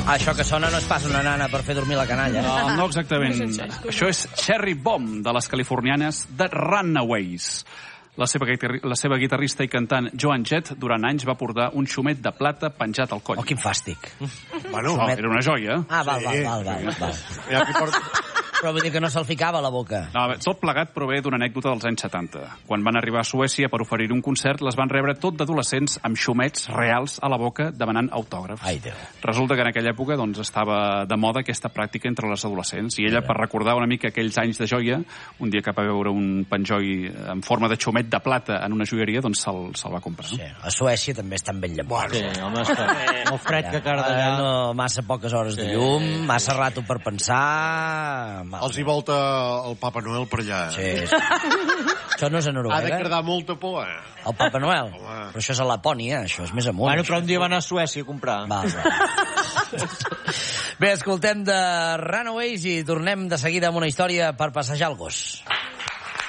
Això que sona no és pas una nana per fer dormir la canalla. No exactament. Això és Cherry Bomb, de les californianes The Runaways. La seva guitarrista i cantant Joan Jett durant anys va portar un xumet de plata penjat al coll. Oh, quin fàstic. Bueno, era una joia. Ah, val. Mira, aquí porta... Però vull dir que no se'l ficava a la boca. No, tot plegat prové d'una anècdota dels anys 70. Quan van arribar a Suècia per oferir un concert, les van rebre tot d'adolescents amb xumets reals a la boca demanant autògrafs. Ai, Déu. Resulta que en aquella època doncs, estava de moda aquesta pràctica entre les adolescents. I ella, per recordar una mica aquells anys de joia, un dia que va veure un penjoll en forma de xumet de plata en una joieria, doncs se'l va comprar. Sí, a Suècia també estan ben llamors. Sí, home, està molt fred que cara d'allà. No, massa poques hores de llum, massa rato per pensar... Els hi volta el Papa Noel per allà. Sí. Això no és a Noruega. Ha de cridar molta por, El Papa Noel? Però això és a Lapònia, això és més amunt. Bueno, però un dia va anar a Suècia a comprar. Va. Bé, escoltem de Runaways i tornem de seguida amb una història per passejar el gos.